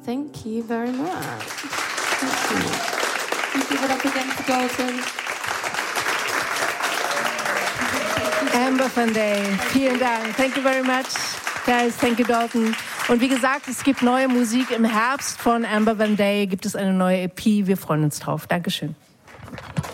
Thank you very much. Thank you. Give it up again for Dalton. Amber Van Day, vielen Dank. Thank you very much, guys. Thank you, Dalton. Und wie gesagt, es gibt neue Musik. Im Herbst von Amber Van Day gibt es eine neue EP. Wir freuen uns drauf. Dankeschön.